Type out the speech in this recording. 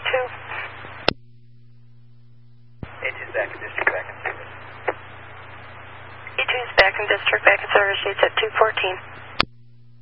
A2's back in district, back in service. E2's back in district, back in service. She's at 214.